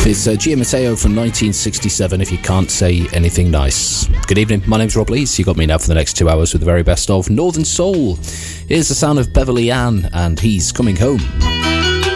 It's Gia Matteo from 1967, If You Can't Say Anything Nice. Good evening, my name's Rob Lees. You got me now for the next 2 hours with the very best of Northern Soul. Here's the sound of Beverly Ann, and He's Coming Home.